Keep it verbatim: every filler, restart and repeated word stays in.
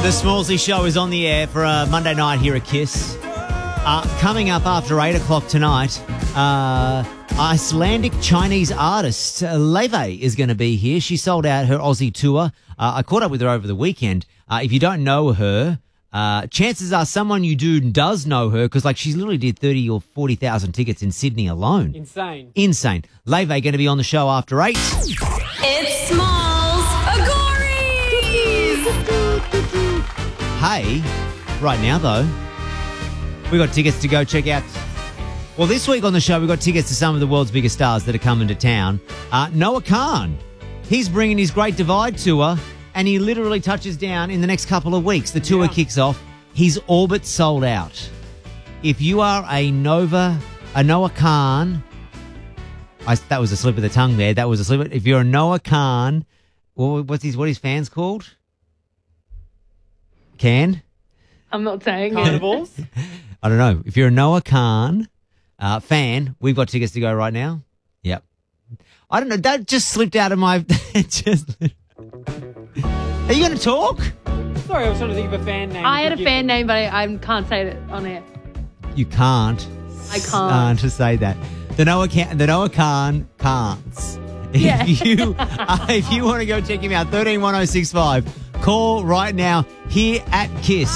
The Smallsy Show is on the air for a Monday night here at Kiss. Uh, coming up after eight o'clock tonight, uh, Icelandic Chinese artist uh, Leve is going to be here. She sold out her Aussie tour. Uh, I caught up with her over the weekend. Uh, if you don't know her, uh, chances are someone you do does know her because, like, she literally did thirty or forty thousand tickets in Sydney alone. Insane. Insane. Leve going to be on the show after eight. It's Smalls Agories! Hey, right now though, we got tickets to go check out. Well, this week on the show, we got tickets to some of the world's biggest stars that are coming to town. Uh, Noah Khan, he's bringing his Great Divide tour, and he literally touches down in the next couple of weeks. The tour Yeah. kicks off. His orbit sold out. If you are a Nova, a Noah Khan, I, that was a slip of the tongue there. That was a slip. If you're a Noah Khan, well, what's his what his fans called? Can? I'm not saying it. Carnivores? I don't know. If you're a Noah Khan uh, fan, we've got tickets to go right now. Yep. I don't know. That just slipped out of my. just. Are you going to talk? Sorry, I was trying to think of a fan name. I had a Give fan me- name, but I, I can't say it on air. You can't. I can't. Uh, to say that. The Noah Khan, the Noah Khan can't. If Yeah. you uh, if you want to go check him out, thirteen one oh six five. Call right now here at Kiss.